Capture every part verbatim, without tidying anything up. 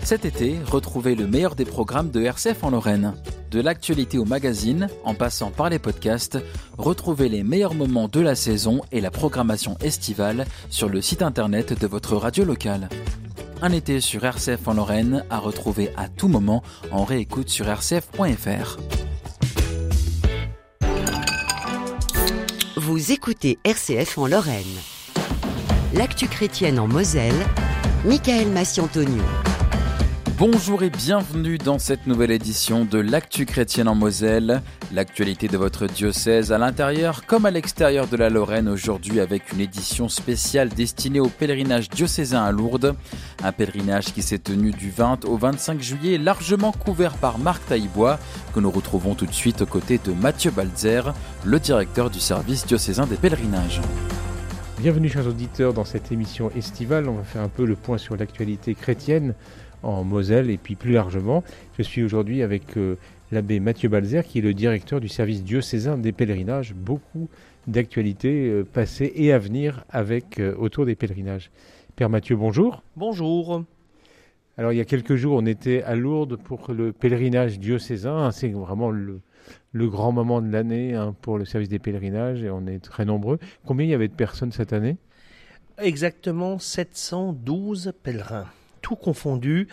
Cet été, retrouvez le meilleur des programmes de R C F en Lorraine. De l'actualité au magazine, en passant par les podcasts, retrouvez les meilleurs moments de la saison et la programmation estivale sur le site internet de votre radio locale. Un été sur R C F en Lorraine à retrouver à tout moment en réécoute sur r c f point f r. Vous écoutez R C F en Lorraine. L'actu chrétienne en Moselle, Michael Massiantonio. Bonjour et bienvenue dans cette nouvelle édition de l'Actu chrétienne en Moselle. L'actualité de votre diocèse à l'intérieur comme à l'extérieur de la Lorraine aujourd'hui avec une édition spéciale destinée au pèlerinage diocésain à Lourdes. Un pèlerinage qui s'est tenu du vingt au vingt-cinq juillet, largement couvert par Marc Taillibois, que nous retrouvons tout de suite aux côtés de Mathieu Balzer, le directeur du service diocésain des pèlerinages. Bienvenue chers auditeurs dans cette émission estivale. On va faire un peu le point sur l'actualité chrétienne en Moselle et puis plus largement. Je suis aujourd'hui avec euh, l'abbé Mathieu Balzer qui est le directeur du service diocésain des pèlerinages. Beaucoup d'actualités euh, passées et à venir avec euh, autour des pèlerinages. Père Mathieu, bonjour. Bonjour. Alors il y a quelques jours on était à Lourdes pour le pèlerinage diocésain. C'est vraiment le, le grand moment de l'année hein, pour le service des pèlerinages et on est très nombreux. Combien il y avait de personnes cette année ? Exactement sept cent douze pèlerins. Tout confondu,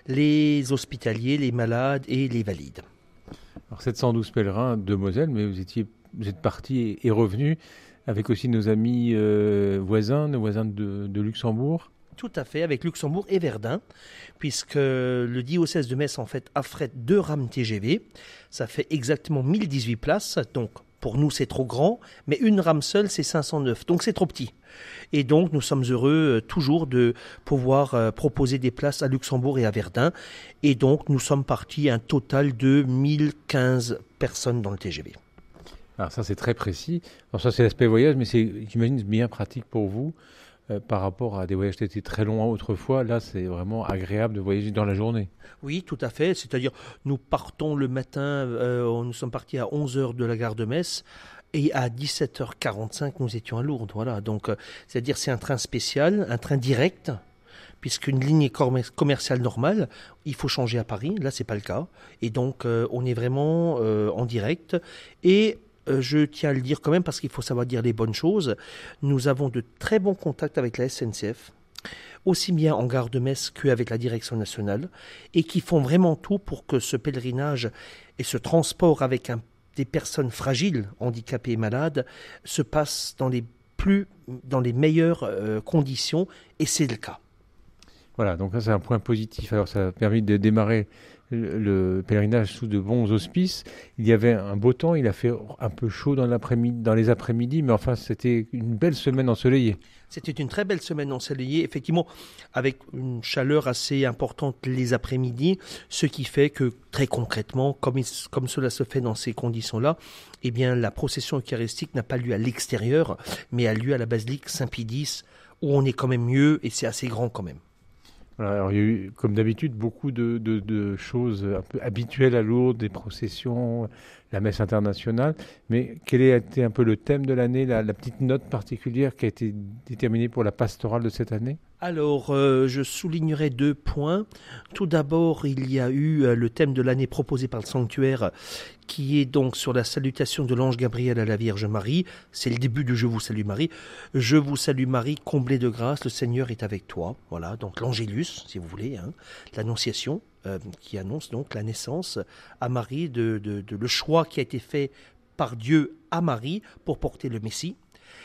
les hospitaliers, les malades et les valides. Alors sept cent douze pèlerins de Moselle, mais vous, étiez, vous êtes partis et, et revenus avec aussi nos amis euh, voisins, nos voisins de, de Luxembourg. Tout à fait, avec Luxembourg et Verdun, puisque le diocèse de Metz en fait affrète deux rames T G V. Ça fait exactement mille dix-huit places, donc pour nous c'est trop grand, mais une rame seule c'est cinq cent neuf, donc c'est trop petit. Et donc nous sommes heureux euh, toujours de pouvoir euh, proposer des places à Luxembourg et à Verdun. Et donc nous sommes partis un total de mille quinze personnes dans le T G V. Alors ça c'est très précis. Alors ça c'est l'aspect voyage, mais c'est, j'imagine, bien pratique pour vous euh, par rapport à des voyages qui étaient très longs autrefois. Là c'est vraiment agréable de voyager dans la journée. Oui, tout à fait. C'est-à-dire nous partons le matin, euh, nous sommes partis à onze heures de la gare de Metz. Et à dix-sept heures quarante-cinq, nous étions à Lourdes. Voilà. Donc, euh, c'est-à-dire c'est un train spécial, un train direct, puisqu'une ligne commerciale normale, il faut changer à Paris. Là, c'est pas le cas. Et donc, euh, on est vraiment euh, en direct. Et euh, je tiens à le dire quand même, parce qu'il faut savoir dire les bonnes choses. Nous avons de très bons contacts avec la S N C F, aussi bien en gare de Metz qu'avec la direction nationale, et qui font vraiment tout pour que ce pèlerinage et ce transport avec un des personnes fragiles, handicapées et malades, se passent dans les plus, dans les meilleures euh, conditions, et c'est le cas. Voilà, donc ça c'est un point positif. Alors ça a permis de démarrer le, le pèlerinage sous de bons auspices. Il y avait un beau temps, il a fait un peu chaud dans, l'après-midi, dans les après-midi, mais enfin c'était une belle semaine ensoleillée. C'était une très belle semaine ensoleillée, effectivement, avec une chaleur assez importante les après-midi, ce qui fait que, très concrètement, comme, il, comme cela se fait dans ces conditions-là, eh bien, la procession eucharistique n'a pas lieu à l'extérieur, mais a lieu à la basilique Saint-Pie-X, où on est quand même mieux, et c'est assez grand quand même. Voilà, alors il y a eu, comme d'habitude, beaucoup de, de, de choses un peu habituelles à Lourdes, des processions, la messe internationale. Mais quel a été un peu le thème de l'année, la, la petite note particulière qui a été déterminée pour la pastorale de cette année ? Alors, euh, je soulignerai deux points. Tout d'abord, il y a eu euh, le thème de l'année proposé par le sanctuaire, qui est donc sur la salutation de l'ange Gabriel à la Vierge Marie. C'est le début du « Je vous salue Marie ». « Je vous salue Marie, comblée de grâce, le Seigneur est avec toi ». Voilà, donc l'Angélus, si vous voulez, hein, l'Annonciation, euh, qui annonce donc la naissance à Marie, de, de, de le choix qui a été fait par Dieu à Marie pour porter le Messie.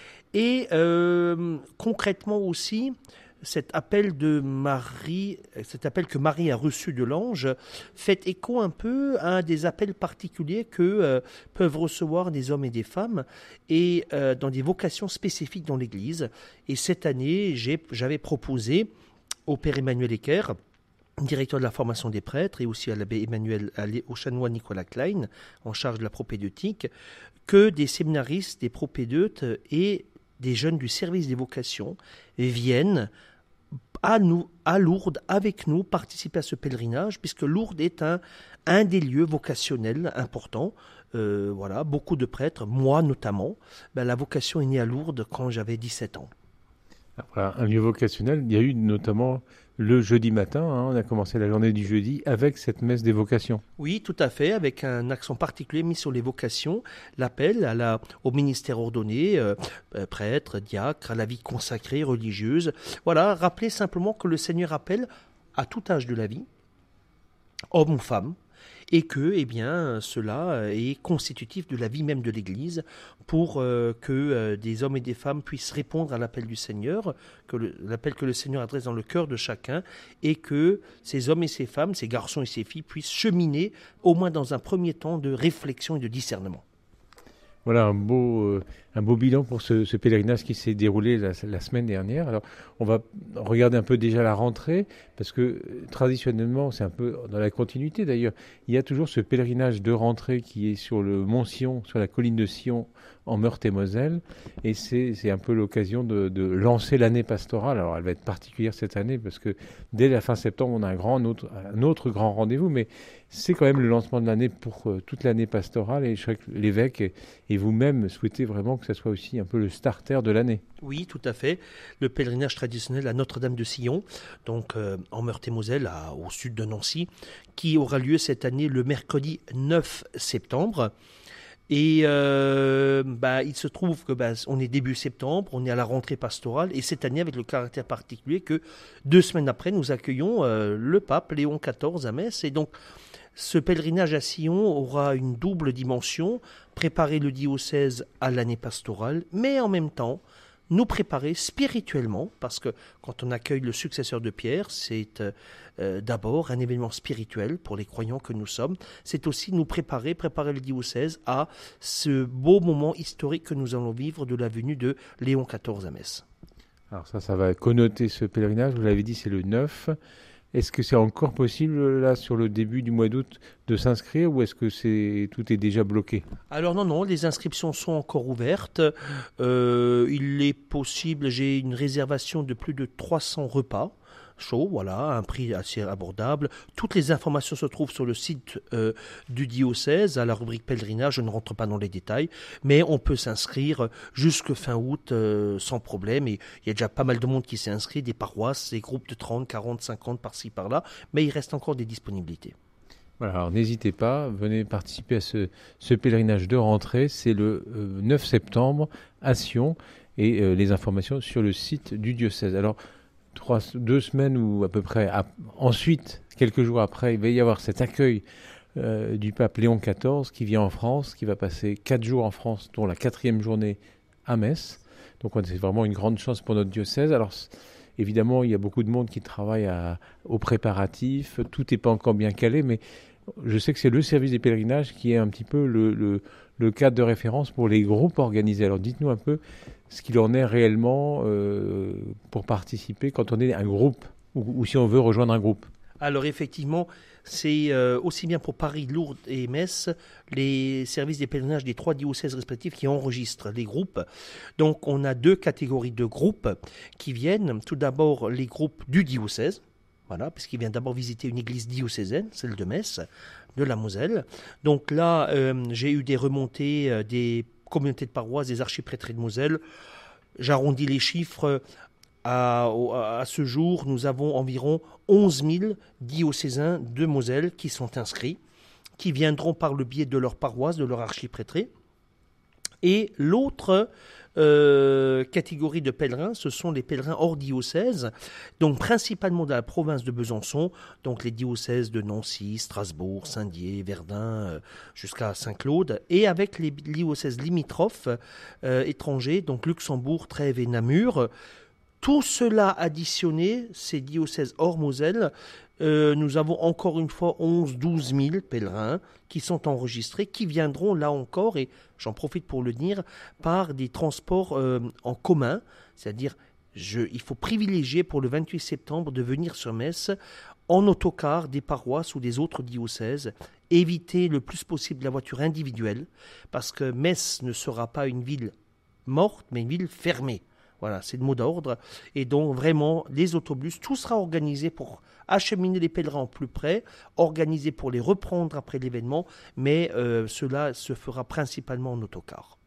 Et euh, concrètement aussi, cet appel de Marie, cet appel que Marie a reçu de l'ange, fait écho un peu à un des appels particuliers que euh, peuvent recevoir des hommes et des femmes, et euh, dans des vocations spécifiques dans l'Église. Et cette année, j'ai, j'avais proposé au Père Emmanuel Ecker, directeur de la formation des prêtres, et aussi à l'abbé Emmanuel, au chanoine Nicolas Klein, en charge de la propédeutique, que des séminaristes, des propédeutes et des jeunes du service des vocations viennent à nous, à Lourdes, avec nous, participer à ce pèlerinage, puisque Lourdes est un, un des lieux vocationnels importants. Euh, voilà, beaucoup de prêtres, moi notamment, ben, la vocation est née à Lourdes quand j'avais dix-sept ans. Voilà, un lieu vocationnel. Il y a eu notamment le jeudi matin, hein, on a commencé la journée du jeudi avec cette messe des vocations. Oui, tout à fait, avec un accent particulier mis sur les vocations, l'appel à la, au ministère ordonné, euh, euh, prêtre, diacre, à la vie consacrée, religieuse. Voilà, rappeler simplement que le Seigneur appelle à tout âge de la vie, homme ou femme, et que eh bien, cela est constitutif de la vie même de l'Église pour euh, que euh, des hommes et des femmes puissent répondre à l'appel du Seigneur, que le, l'appel que le Seigneur adresse dans le cœur de chacun, et que ces hommes et ces femmes, ces garçons et ces filles puissent cheminer, au moins dans un premier temps, de réflexion et de discernement. Voilà un beau, euh, un beau bilan pour ce, ce pèlerinage qui s'est déroulé la, la semaine dernière. Alors, on va regarder un peu déjà la rentrée, parce que euh, traditionnellement, c'est un peu dans la continuité d'ailleurs, il y a toujours ce pèlerinage de rentrée qui est sur le mont Sion, sur la colline de Sion, en Meurthe-et-Moselle, et c'est, c'est un peu l'occasion de, de lancer l'année pastorale. Alors, elle va être particulière cette année, parce que dès la fin septembre, on a un, grand, un, autre, un autre grand rendez-vous, mais c'est quand même le lancement de l'année pour euh, toute l'année pastorale, et je crois que l'évêque et, et vous-même souhaitez vraiment que ça soit aussi un peu le starter de l'année. Oui, tout à fait. Le pèlerinage traditionnel à Notre-Dame de Sion, donc euh, en Meurthe-et-Moselle, à, au sud de Nancy, qui aura lieu cette année le mercredi neuf septembre. Et euh, bah, il se trouve que bah, on est début septembre, on est à la rentrée pastorale, et cette année avec le caractère particulier que deux semaines après, nous accueillons euh, le pape Léon quatorze à Metz. Et donc, ce pèlerinage à Sion aura une double dimension, préparer le diocèse à l'année pastorale, mais en même temps, nous préparer spirituellement, parce que quand on accueille le successeur de Pierre, c'est euh, d'abord un événement spirituel pour les croyants que nous sommes. C'est aussi nous préparer, préparer le diocèse à ce beau moment historique que nous allons vivre de la venue de Léon quatorze à Metz. Alors ça, ça va connoter ce pèlerinage. Vous l'avez dit, c'est le neuf. Est-ce que c'est encore possible, là, sur le début du mois d'août, de s'inscrire, ou est-ce que c'est, tout est déjà bloqué ? Alors non, non, les inscriptions sont encore ouvertes. Euh, il est possible, j'ai une réservation de plus de trois cents repas chauds, voilà, un prix assez abordable. Toutes les informations se trouvent sur le site euh, du diocèse, à la rubrique pèlerinage. Je ne rentre pas dans les détails, mais on peut s'inscrire jusque fin août euh, sans problème. Et il y a déjà pas mal de monde qui s'est inscrit, des paroisses, des groupes de trente, quarante, cinquante par-ci, par-là, mais il reste encore des disponibilités. Voilà, alors n'hésitez pas, venez participer à ce, ce pèlerinage de rentrée. C'est le euh, neuf septembre à Sion, et euh, les informations sur le site du diocèse. Alors, trois, deux semaines ou à peu près à, ensuite, quelques jours après, il va y avoir cet accueil euh, du pape Léon quatorze qui vient en France, qui va passer quatre jours en France, dont la quatrième journée à Metz. Donc c'est vraiment une grande chance pour notre diocèse. Alors évidemment, il y a beaucoup de monde qui travaille à, aux préparatifs, tout n'est pas encore bien calé, mais je sais que c'est le service des pèlerinages qui est un petit peu le, le, le cadre de référence pour les groupes organisés. Alors dites-nous un peu ce qu'il en est réellement euh, pour participer quand on est un groupe, ou, ou si on veut rejoindre un groupe. Alors effectivement, c'est euh, aussi bien pour Paris, Lourdes et Metz, les services des pèlerinages des trois diocèses respectifs qui enregistrent les groupes. Donc on a deux catégories de groupes qui viennent. Tout d'abord les groupes du diocèse, voilà, parce qu'il vient d'abord visiter une église diocésaine, celle de Metz, de la Moselle. Donc là, euh, j'ai eu des remontées euh, des communautés de paroisse, des archiprêtrés de Moselle. J'arrondis les chiffres. À, à ce jour, nous avons environ onze mille diocésains de Moselle qui sont inscrits, qui viendront par le biais de leur paroisse, de leur archiprêtré. Et l'autre euh, catégorie de pèlerins, ce sont les pèlerins hors diocèse, donc principalement de la province de Besançon, donc les diocèses de Nancy, Strasbourg, Saint-Dié, Verdun, euh, jusqu'à Saint-Claude, et avec les diocèses limitrophes euh, étrangers, donc Luxembourg, Trèves et Namur. Tout cela additionné, ces diocèses hors Moselle, euh, nous avons encore une fois onze à douze mille pèlerins qui sont enregistrés, qui viendront là encore, et j'en profite pour le dire, par des transports euh, en commun, c'est-à-dire je, il faut privilégier pour le vingt-huit septembre de venir sur Metz en autocar des paroisses ou des autres diocèses, éviter le plus possible la voiture individuelle, parce que Metz ne sera pas une ville morte, mais une ville fermée. Voilà, c'est le mot d'ordre. Et donc, vraiment, les autobus, tout sera organisé pour acheminer les pèlerins au plus près, organisé pour les reprendre après l'événement, mais euh, cela se fera principalement en autocar.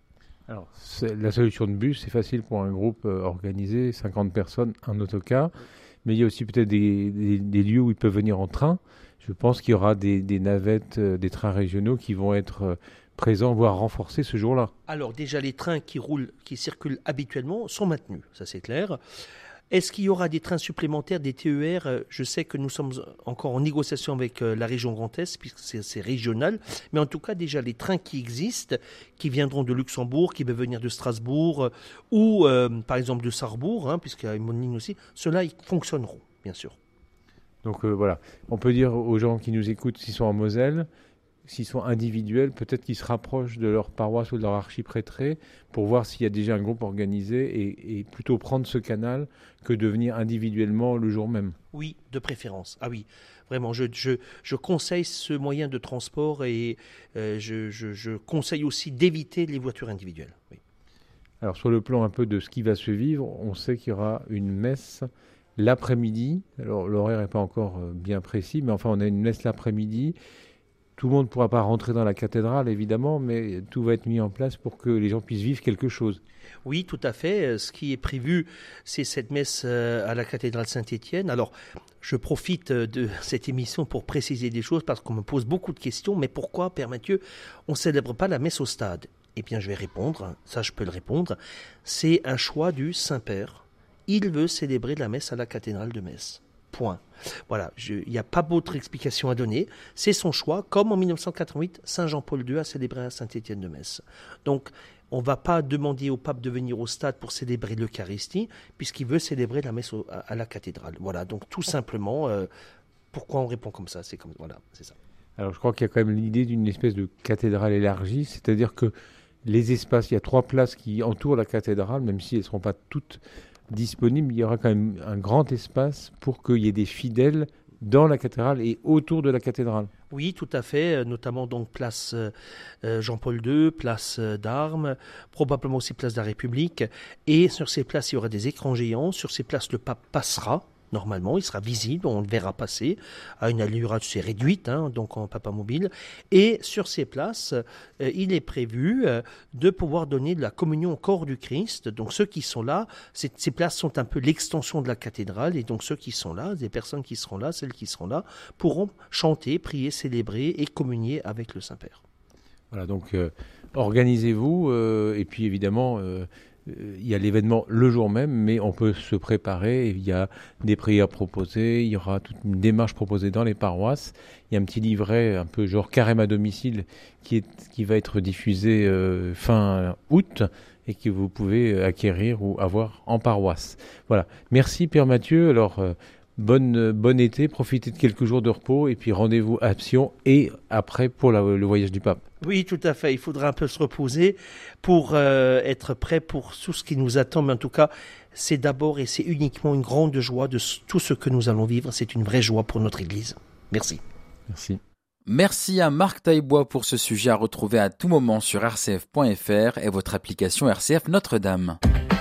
Alors, la solution de bus, c'est facile pour un groupe euh, organisé, cinquante personnes, un autocar. Mais il y a aussi peut-être des, des, des lieux où ils peuvent venir en train. Je pense qu'il y aura des, des navettes, euh, des trains régionaux qui vont être euh, présents, voire renforcés ce jour-là. Alors déjà, les trains qui roulent, qui circulent habituellement sont maintenus, ça c'est clair. Est-ce qu'il y aura des trains supplémentaires, des T E R ? Je sais que nous sommes encore en négociation avec la région Grand Est, puisque c'est, c'est régional. Mais en tout cas, déjà, les trains qui existent, qui viendront de Luxembourg, qui peuvent venir de Strasbourg, ou euh, par exemple de Sarrebourg, hein, puisqu'il y a une ligne aussi, ceux-là, ils fonctionneront, bien sûr. Donc euh, voilà, on peut dire aux gens qui nous écoutent, s'ils sont en Moselle, s'ils sont individuels, peut-être qu'ils se rapprochent de leur paroisse ou de leur archiprêtré pour voir s'il y a déjà un groupe organisé et, et plutôt prendre ce canal que de venir individuellement le jour même. Oui, de préférence. Ah oui, vraiment, je, je, je conseille ce moyen de transport et euh, je, je, je conseille aussi d'éviter les voitures individuelles. Oui. Alors sur le plan un peu de ce qui va se vivre, on sait qu'il y aura une messe l'après-midi. Alors l'horaire n'est pas encore bien précis, mais enfin on a une messe l'après-midi. Tout le monde ne pourra pas rentrer dans la cathédrale, évidemment, mais tout va être mis en place pour que les gens puissent vivre quelque chose. Oui, tout à fait. Ce qui est prévu, c'est cette messe à la cathédrale Saint-Étienne. Alors, je profite de cette émission pour préciser des choses parce qu'on me pose beaucoup de questions. Mais pourquoi, Père Mathieu, on ne célèbre pas la messe au stade ? Eh bien, je vais répondre. Ça, je peux le répondre. C'est un choix du Saint-Père. Il veut célébrer la messe à la cathédrale de Metz. Point. Voilà, il n'y a pas d'autre explication à donner. C'est son choix, comme en dix-neuf cent quatre-vingt-huit, Saint Jean-Paul deux a célébré à Saint-Étienne de Metz. Donc, on ne va pas demander au pape de venir au stade pour célébrer l'Eucharistie, puisqu'il veut célébrer la messe au, à, à la cathédrale. Voilà, donc tout simplement, euh, pourquoi on répond comme ça ? C'est comme voilà, c'est ça. Alors, je crois qu'il y a quand même l'idée d'une espèce de cathédrale élargie, c'est-à-dire que les espaces, il y a trois places qui entourent la cathédrale, même si elles ne seront pas toutes disponible, il y aura quand même un grand espace pour qu'il y ait des fidèles dans la cathédrale et autour de la cathédrale. Oui, tout à fait, notamment donc place euh, Jean-Paul deux, place euh, d'Armes, probablement aussi place de la République. Et sur ces places, il y aura des écrans géants. Sur ces places, le pape passera. Normalement, il sera visible, on le verra passer à une allure assez réduite, hein, donc en papa mobile. Et sur ces places, euh, il est prévu euh, de pouvoir donner de la communion au corps du Christ. Donc ceux qui sont là, ces, ces places sont un peu l'extension de la cathédrale. Et donc ceux qui sont là, des personnes qui seront là, celles qui seront là, pourront chanter, prier, célébrer et communier avec le Saint-Père. Voilà, donc euh, organisez-vous euh, et puis évidemment... Euh, il y a l'événement le jour même, mais on peut se préparer. Il y a des prières proposées, il y aura toute une démarche proposée dans les paroisses. Il y a un petit livret, un peu genre carême à domicile, qui, est, qui va être diffusé euh, fin août et que vous pouvez acquérir ou avoir en paroisse. Voilà. Merci Père Mathieu. Alors, euh, bonne, bon été, profitez de quelques jours de repos et puis rendez-vous à Sion et après pour la, le voyage du pape. Oui, tout à fait. Il faudra un peu se reposer pour euh, être prêt pour tout ce qui nous attend. Mais en tout cas, c'est d'abord et c'est uniquement une grande joie de tout ce que nous allons vivre. C'est une vraie joie pour notre Église. Merci. Merci. Merci à Marc Taillebois pour ce sujet à retrouver à tout moment sur r c f point f r et votre application R C F Notre-Dame.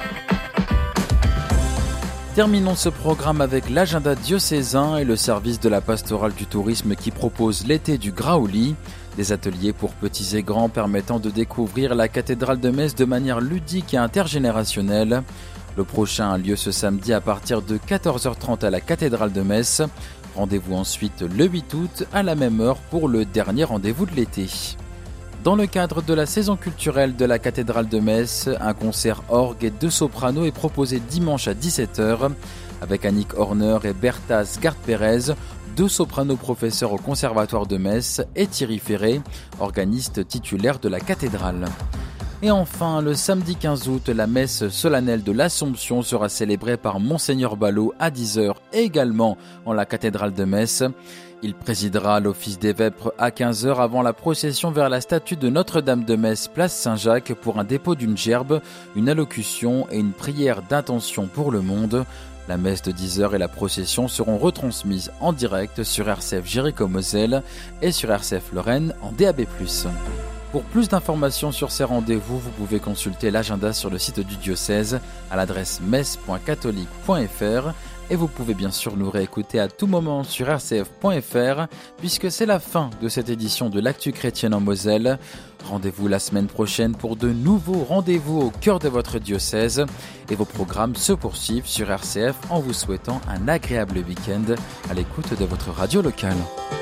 Terminons ce programme avec l'agenda diocésain et le service de la pastorale du tourisme qui propose l'été du Graouli, des ateliers pour petits et grands permettant de découvrir la cathédrale de Metz de manière ludique et intergénérationnelle. Le prochain a lieu ce samedi à partir de quatorze heures trente à la cathédrale de Metz. Rendez-vous ensuite le huit août à la même heure pour le dernier rendez-vous de l'été. Dans le cadre de la saison culturelle de la cathédrale de Metz, un concert orgue et deux sopranos est proposé dimanche à dix-sept heures avec Annick Horner et Bertha Sgart-Pérez, deux sopranos professeurs au conservatoire de Metz, et Thierry Ferré, organiste titulaire de la cathédrale. Et enfin, le samedi quinze août, la messe solennelle de l'Assomption sera célébrée par Monseigneur Ballot à dix heures, également en la cathédrale de Metz. Il présidera l'office des vêpres à quinze heures avant la procession vers la statue de Notre-Dame de Metz, place Saint-Jacques, pour un dépôt d'une gerbe, une allocution et une prière d'intention pour le monde. La messe de dix heures et la procession seront retransmises en direct sur R C F Jéricho-Moselle et sur R C F Lorraine en D A B plus. Pour plus d'informations sur ces rendez-vous, vous pouvez consulter l'agenda sur le site du diocèse à l'adresse messe point catholique point f r Et vous pouvez bien sûr nous réécouter à tout moment sur r c f point f r, puisque c'est la fin de cette édition de l'Actu chrétienne en Moselle. Rendez-vous la semaine prochaine pour de nouveaux rendez-vous au cœur de votre diocèse. Et vos programmes se poursuivent sur R C F en vous souhaitant un agréable week-end à l'écoute de votre radio locale.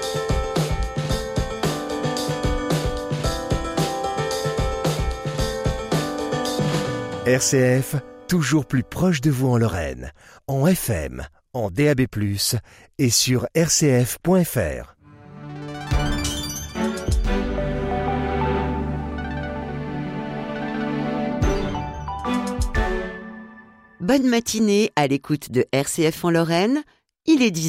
R C F, toujours plus proche de vous en Lorraine, en F M, en D A B plus, et sur r c f point f r. Bonne matinée à l'écoute de R C F en Lorraine, il est dix heures.